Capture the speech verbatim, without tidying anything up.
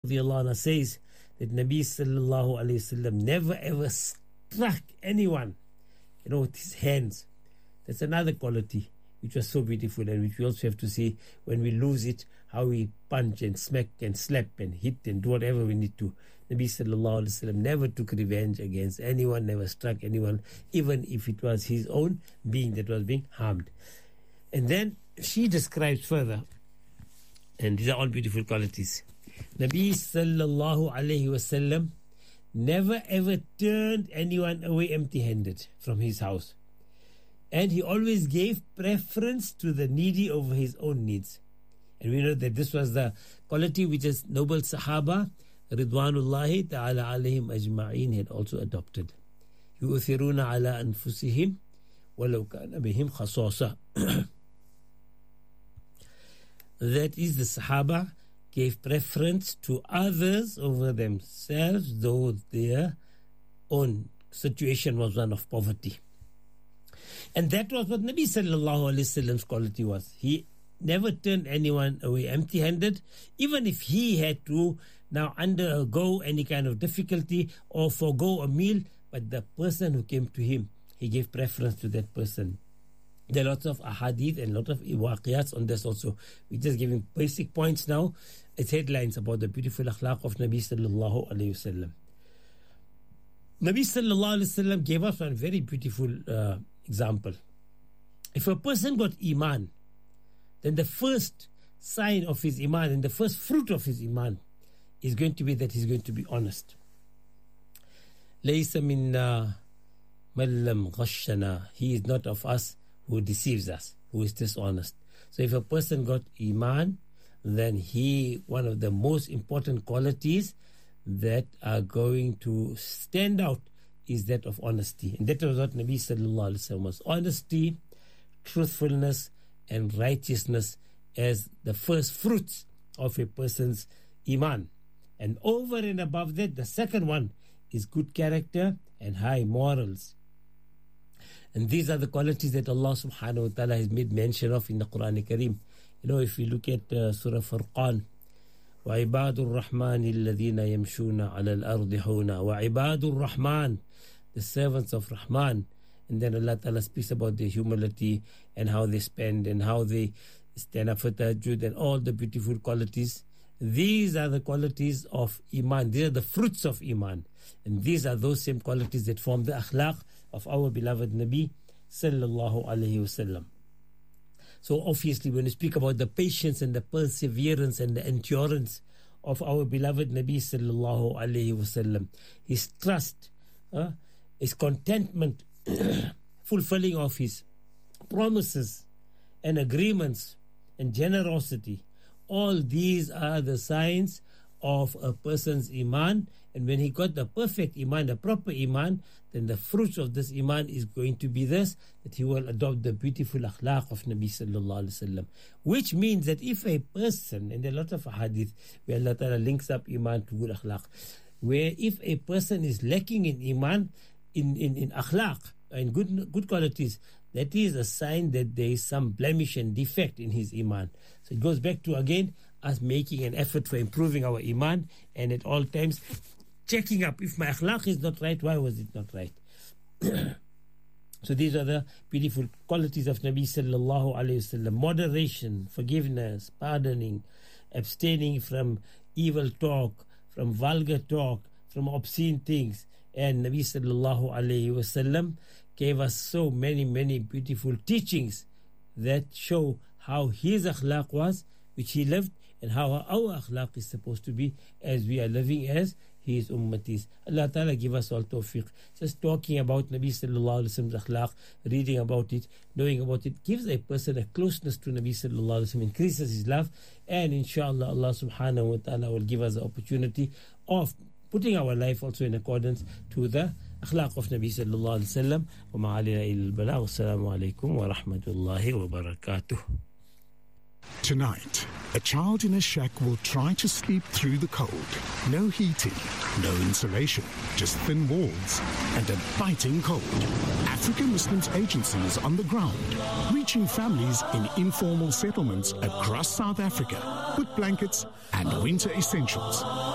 radiallahu anha says that Nabi sallallahu alayhi wasallam never ever struck anyone, you know, with his hands. That's another quality which was so beautiful, and which we also have to see when we lose it, how we punch and smack and slap and hit and do whatever we need to. Nabi sallallahu alayhi wasallam never took revenge against anyone, never struck anyone, even if it was his own being that was being harmed. And then she describes further, and these are all beautiful qualities. Nabi sallallahu alayhi wasallam never ever turned anyone away empty-handed from his house. And he always gave preference to the needy over his own needs. And we know that this was the quality which is noble Sahaba, Ridwanullahi ta'ala alayhim ajma'in, had also adopted. يُؤْثِرُونَ عَلَىٰ أَنفُسِهِمْ وَلَوْ كَانَ بِهِمْ خَصَاصَةٌ. That is, the Sahaba gave preference to others over themselves, though their own situation was one of poverty. And that was what Nabi sallallahu alayhi wasallam's quality was. He never turned anyone away empty-handed, even if he had to now undergo any kind of difficulty or forego a meal, but the person who came to him, he gave preference to that person. There are lots of ahadith and lot of waqiyats on this also. We're just giving basic points now. It's headlines about the beautiful akhlaq of Nabi sallallahu alayhi wasallam. Nabi sallallahu alayhi wasallam gave us one very beautiful uh, example. If a person got iman, then the first sign of his iman and the first fruit of his iman is going to be that he's going to be honest. Laysa minna man lam ghashana. He is not of us who deceives us, who is dishonest. So if a person got iman, then he, one of the most important qualities that are going to stand out is that of honesty. And that was what Nabi sallallahu alaihi wasallam was. Honesty, truthfulness, and righteousness as the first fruits of a person's iman. And over and above that, the second one is good character and high morals. And these are the qualities that Allah subhanahu wa ta'ala has made mention of in the Quran Kareem. You know, if you look at uh, Surah Furqan, وَعِبَادُ الرَّحْمَنِ الَّذِينَ يَمْشُونَ عَلَى الْأَرْضِ حَوْنًا وَعِبَادُ الرَّحْمَنِ, the servants of Rahman. And then Allah Ta'ala speaks about their humility and how they spend and how they stand up for tahajjud and all the beautiful qualities. These are the qualities of Iman. These are the fruits of Iman. And these are those same qualities that form the akhlaq of our beloved Nabi sallallahu alayhi wasallam. So obviously when we speak about the patience and the perseverance and the endurance of our beloved Nabi sallallahu alayhi wasallam, his trust, uh, his contentment, fulfilling of his promises and agreements and generosity, all these are the signs of a person's iman. And when he got the perfect iman, the proper iman, then the fruits of this iman is going to be this, that he will adopt the beautiful akhlaq of Nabi sallallahu alaihi wasallam. Which means that if a person, and there are a lot of hadith where Allah Ta'ala links up iman to good akhlaq, where if a person is lacking in iman, in, in, in akhlaq, in good, good qualities, that is a sign that there is some blemish and defect in his iman. So it goes back to, again, us making an effort for improving our iman, and at all times checking up, if my akhlaq is not right, why was it not right? So these are the beautiful qualities of Nabi sallallahu alayhi wasallam: moderation, forgiveness, pardoning, abstaining from evil talk, from vulgar talk, from obscene things. And Nabi sallallahu alayhi wasallam gave us so many, many beautiful teachings that show how his akhlaq was, which he lived, and how our akhlaq is supposed to be as we are living as his ummatis. Allah Ta'ala give us all tawfiq. Just talking about Nabi sallallahu alayhi wa sallam's akhlaq, reading about it, knowing about it, gives a person a closeness to Nabi sallallahu alayhi wa sallam, increases his love, and inshallah Allah subhanahu wa ta'ala will give us the opportunity of putting our life also in accordance to the akhlaq of Nabi sallallahu alayhi wa sallam. Wa ma'alina illa al-balagh. Assalamu alaikum wa rahmatullahi wa barakatuh. Tonight, a child in a shack will try to sleep through the cold. No heating, no insulation, just thin walls and a biting cold. African Muslims Agency is on the ground, reaching families in informal settlements across South Africa with blankets and winter essentials.